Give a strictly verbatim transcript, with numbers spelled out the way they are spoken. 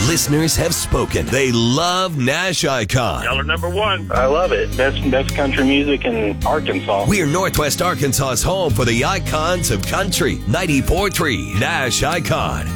Listeners have spoken. They love Nash Icon. Y'all are number one. I love it. Best best country music in Arkansas. We're Northwest Arkansas's home for the icons of country. ninety-four point three Nash Icon.